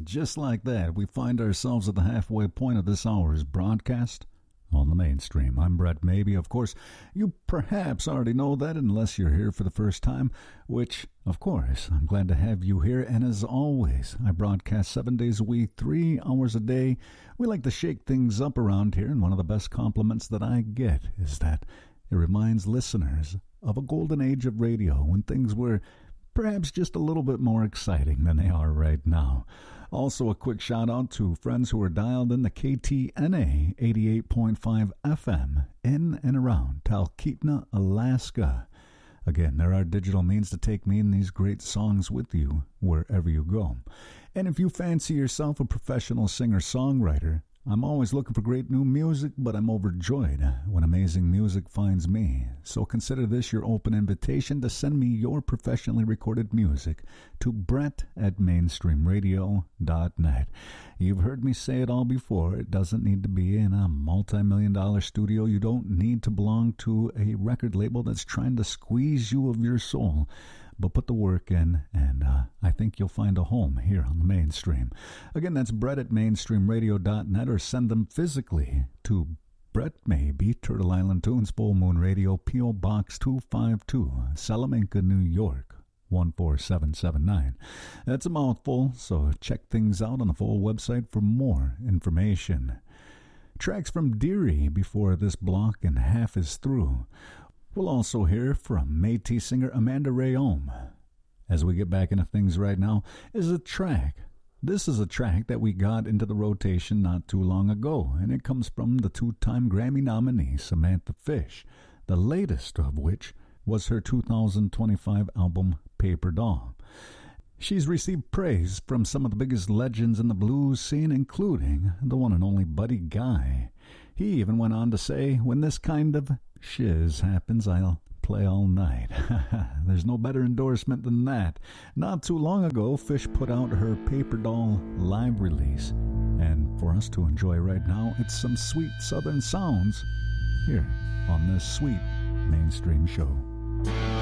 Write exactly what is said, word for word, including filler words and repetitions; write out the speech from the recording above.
just like that, we find ourselves at the halfway point of this hour's broadcast on the mainstream. I'm Brett Maybe. Of course, you perhaps already know that unless you're here for the first time, which, of course, I'm glad to have you here. And as always, I broadcast seven days a week, three hours a day. We like to shake things up around here, and one of the best compliments that I get is that it reminds listeners of a golden age of radio when things were perhaps just a little bit more exciting than they are right now. Also, a quick shout out to friends who are dialed in the K T N A eighty-eight point five F M in and around Talkeetna, Alaska. Again, there are digital means to take me and these great songs with you wherever you go. And if you fancy yourself a professional singer-songwriter, I'm always looking for great new music, but I'm overjoyed when amazing music finds me. So consider this your open invitation to send me your professionally recorded music to Brett at mainstream radio dot net. You've heard me say it all before. It doesn't need to be in a multi-million dollar studio. You don't need to belong to a record label that's trying to squeeze you of your soul. But put the work in, and uh, I think you'll find a home here on the mainstream. Again, that's Brett at mainstream radio dot net, or send them physically to Brett Maybe, Turtle Island Tunes, Full Moon Radio, P O. Box two five two, Salamanca, New York, one four seven seven nine. That's a mouthful, so check things out on the full website for more information. Tracks from Deary before this block and half is through. We'll also hear from Métis singer Amanda Rayom. As we get back into things right now, is a track. This is a track that we got into the rotation not too long ago, and it comes from the two-time Grammy nominee Samantha Fish, the latest of which was her two thousand twenty-five album Paper Doll. She's received praise from some of the biggest legends in the blues scene, including the one and only Buddy Guy. He even went on to say, when this kind of shiz happens, I'll play all night. There's no better endorsement than that. Not too long ago, Fish put out her Paper Doll live release. And for us to enjoy right now, it's some sweet southern sounds here on this sweet mainstream show.